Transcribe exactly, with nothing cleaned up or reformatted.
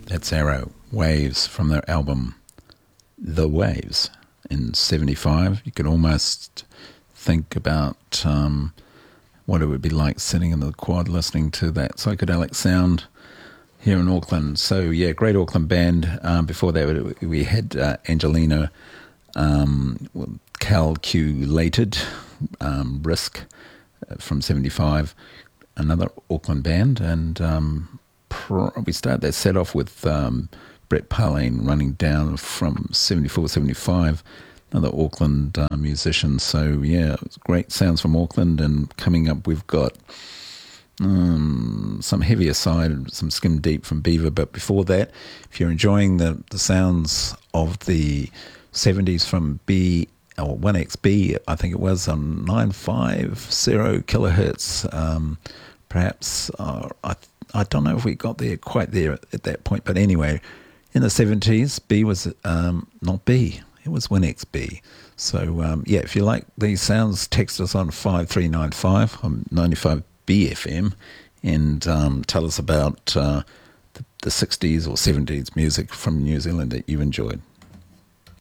That's Arrow Waves from their album The Waves in seventy-five. You could almost think about um, what it would be like sitting in the quad listening to that psychedelic sound here in Auckland. So, yeah, great Auckland band. Um, before that, we had uh, Angelina um, Calculated, um, Risk uh, from seventy-five, another Auckland band. And um, pr- we started that set off with um, Brett Parlane running down from seventy-four, seventy-five, another Auckland uh, musician. So, yeah, it was great sounds from Auckland. And coming up, we've got um, some heavier side, some Skim Deep from Beaver. But before that, if you're enjoying the, the sounds of the seventies from B, or one X B, I think it was, on nine fifty kilohertz, um, perhaps. Uh, I, I don't know if we got there quite there at that point. But anyway, in the seventies, B was um, not B. It was one X B. So, um, yeah, if you like these sounds, text us on five three nine five on ninety-five B F M and um, tell us about uh, the, the sixties or seventies music from New Zealand that you enjoyed.